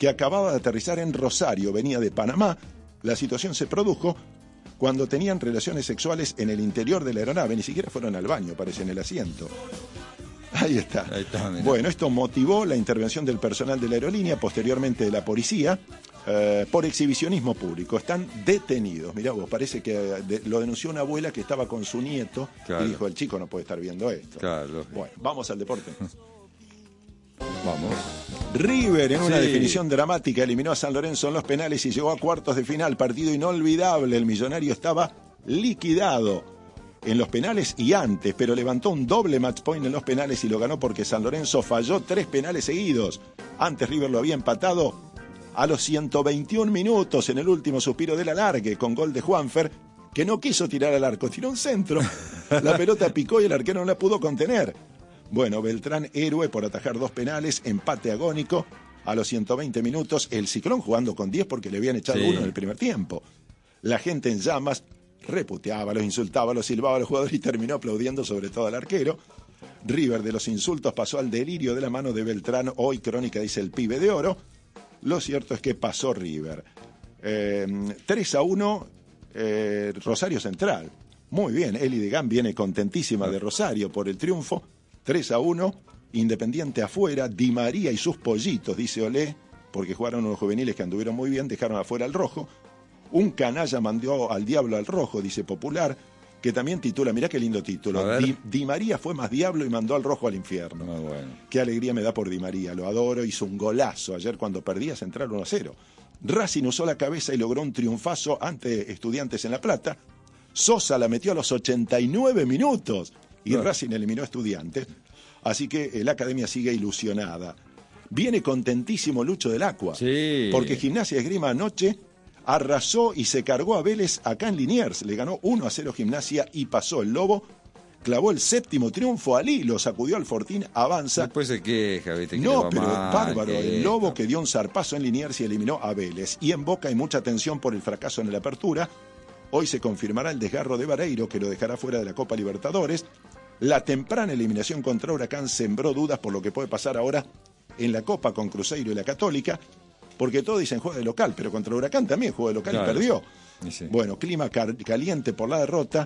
que acababa de aterrizar en Rosario, venía de Panamá. La situación se produjo cuando tenían relaciones sexuales en el interior de la aeronave, ni siquiera fueron al baño, parece, en el asiento. Ahí está. Bueno, esto motivó la intervención del personal de la aerolínea, posteriormente de la policía, por exhibicionismo público. Están detenidos. Mirá vos, parece que lo denunció una abuela que estaba con su nieto, claro, y dijo, el chico no puede estar viendo esto. Claro. Bueno, vamos al deporte. Vamos. River, en una definición dramática, eliminó a San Lorenzo en los penales y llegó a cuartos de final. Partido inolvidable. El millonario estaba liquidado en los penales y antes, pero levantó un doble match point en los penales y lo ganó porque San Lorenzo falló 3 penales seguidos. Antes River lo había empatado a los 121 minutos en el último suspiro del alargue con gol de Juanfer, que no quiso tirar al arco, tiró un centro. La pelota picó y el arquero no la pudo contener. Bueno, Beltrán, héroe por atajar 2 penales, empate agónico a los 120 minutos. El Ciclón jugando con 10 porque le habían echado uno en el primer tiempo. La gente en llamas reputeaba, los insultaba, los silbaba a los jugadores y terminó aplaudiendo sobre todo al arquero. River de los insultos pasó al delirio de la mano de Beltrán. Hoy Crónica dice el pibe de oro. Lo cierto es que pasó River. 3-1 Rosario Central. Muy bien, Eli Degan viene contentísima de Rosario por el triunfo. 3-1, Independiente afuera, Di María y sus pollitos, dice Olé, porque jugaron unos juveniles que anduvieron muy bien, dejaron afuera al rojo. Un canalla mandó al diablo al rojo, dice Popular, que también titula, mirá qué lindo título, Di María fue más diablo y mandó al rojo al infierno. Muy bueno. Qué alegría me da por Di María, lo adoro, hizo un golazo ayer cuando perdía Central 1-0. Racing usó la cabeza y logró un triunfazo ante Estudiantes en La Plata. Sosa la metió a los 89 minutos y Racing eliminó a Estudiantes. Así que la academia sigue ilusionada. Viene contentísimo Lucho del Acqua, porque Gimnasia Esgrima anoche arrasó y se cargó a Vélez acá en Liniers. Le ganó 1-0 Gimnasia y pasó el Lobo. Clavó el 7º triunfo al hilo, sacudió al Fortín, avanza. Después se queja, ¿viste? No, pero bárbaro. El Lobo que dio un zarpazo en Liniers y eliminó a Vélez. Y en Boca hay mucha tensión por el fracaso en la apertura. Hoy se confirmará el desgarro de Vareiro, que lo dejará fuera de la Copa Libertadores. La temprana eliminación contra Huracán sembró dudas por lo que puede pasar ahora en la Copa con Cruzeiro y la Católica, porque todos dicen juega de local, pero contra Huracán también juega de local y perdió. Sí. Bueno, clima caliente por la derrota,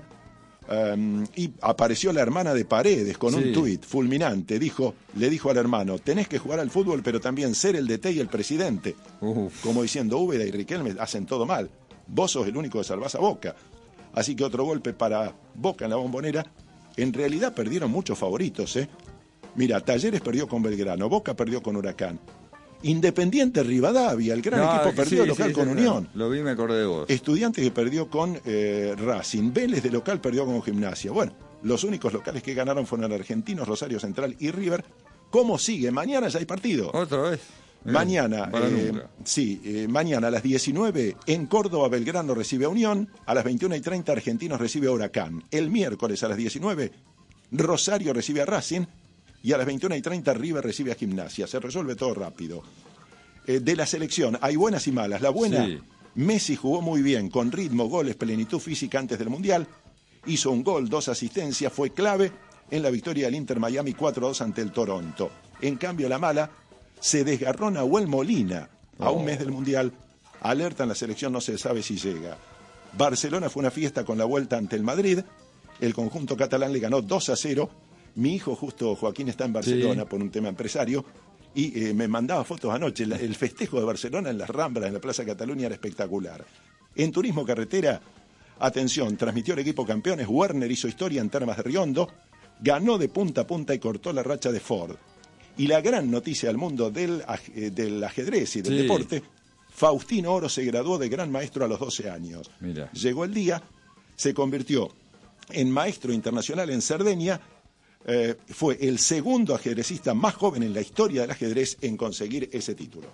y apareció la hermana de Paredes con un tuit fulminante. Le dijo al hermano, tenés que jugar al fútbol, pero también ser el DT y el presidente. Como diciendo, Úbeda y Riquelme hacen todo mal. Vos sos el único que salvás a Boca. Así que otro golpe para Boca en la Bombonera. En realidad perdieron muchos favoritos, Mira, Talleres perdió con Belgrano, Boca perdió con Huracán. Independiente Rivadavia, el gran equipo perdió local con Unión. Lo vi, me acordé de vos. Estudiantes que perdió con Racing. Vélez de local perdió con Gimnasia. Bueno, los únicos locales que ganaron fueron Argentinos, Rosario Central y River. ¿Cómo sigue? Mañana ya hay partido. ¿Otra vez? Mañana, mañana a las 19 en Córdoba Belgrano recibe a Unión, a las 21:30 Argentinos recibe a Huracán. El miércoles a las 19 Rosario recibe a Racing y a las 21:30 River recibe a Gimnasia. Se resuelve todo rápido. De la selección hay buenas y malas. La buena, Messi jugó muy bien, con ritmo, goles, plenitud física antes del Mundial. Hizo un gol, 2 asistencias, fue clave en la victoria del Inter Miami 4-2 ante el Toronto. En cambio la mala, se desgarró Nahuel Molina a un mes del Mundial. Alerta en la selección, no se sabe si llega. Barcelona fue una fiesta con la vuelta ante el Madrid. El conjunto catalán le ganó 2-0. Mi hijo justo Joaquín está en Barcelona por un tema empresario y me mandaba fotos anoche. El festejo de Barcelona en las Ramblas, en la Plaza Cataluña, era espectacular. En turismo carretera, atención, transmitió el equipo campeones. Werner hizo historia en Termas de Riondo, ganó de punta a punta y cortó la racha de Ford. Y la gran noticia al mundo del ajedrez y del deporte, Faustino Oro se graduó de gran maestro a los 12 años. Mira. Llegó el día, se convirtió en maestro internacional en Cerdeña, fue el segundo ajedrecista más joven en la historia del ajedrez en conseguir ese título.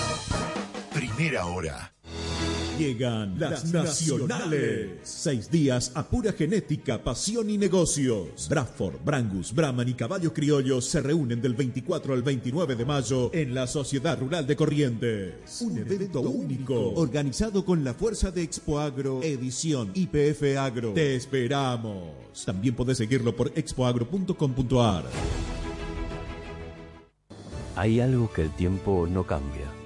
Primera hora. Llegan las nacionales. 6 días a pura genética, pasión y negocios. Bradford, Brangus, Brahman y Caballos Criollos se reúnen del 24 al 29 de mayo en la Sociedad Rural de Corrientes. Un evento único, organizado con la fuerza de Expo Agro, edición YPF Agro. Te esperamos. También podés seguirlo por expoagro.com.ar. Hay algo que el tiempo no cambia.